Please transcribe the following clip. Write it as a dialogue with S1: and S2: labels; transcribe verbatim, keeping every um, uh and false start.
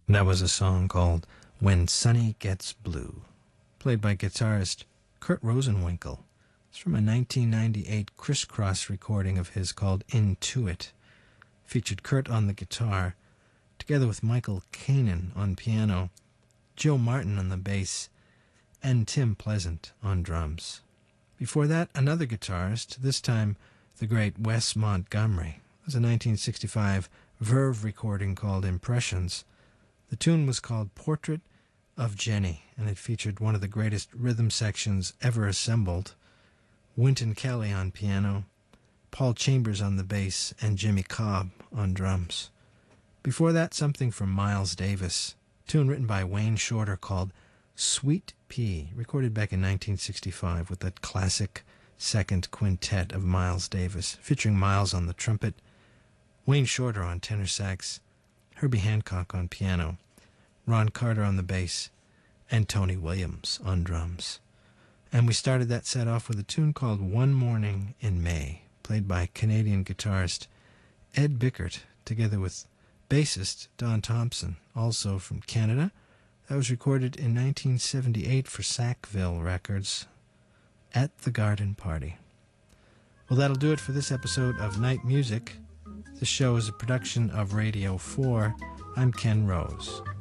S1: That was a song called When Sunny Gets Blue, played by guitarist Kurt Rosenwinkel. It's from a nineteen ninety-eight Crisscross recording of his called Into It. Featured Kurt on the guitar, together with Michael Kanan on piano, Joe Martin on the bass, and Tim Pleasant on drums. Before that, another guitarist, this time the great Wes Montgomery. It was a nineteen sixty-five Verve recording called Impressions. The tune was called Portrait of Jenny, and it featured one of the greatest rhythm sections ever assembled, Wynton Kelly on piano, Paul Chambers on the bass, and Jimmy Cobb on drums. Before that, something from Miles Davis, a tune written by Wayne Shorter called Sweet Pea, recorded back in nineteen sixty-five with that classic second quintet of Miles Davis, featuring Miles on the trumpet, Wayne Shorter on tenor sax, Herbie Hancock on piano, Ron Carter on the bass, and Tony Williams on drums. And we started that set off with a tune called One Morning in May, played by Canadian guitarist Ed Bickert, together with bassist Don Thompson, also from Canada. That was recorded in nineteen seventy-eight for Sackville Records at the Garden Party. Well, that'll do it for this episode of Night Music. This show is a production of Radio four. I'm Ken Rose.